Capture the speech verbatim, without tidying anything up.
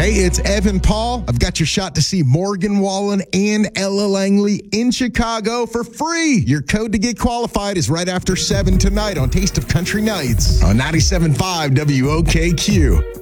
Hey, it's Evan Paul. I've got your shot to see Morgan Wallen and Ella Langley in Chicago for free. Your code to get qualified is right after seven tonight on Taste of Country Nights on ninety-seven point five W O K Q.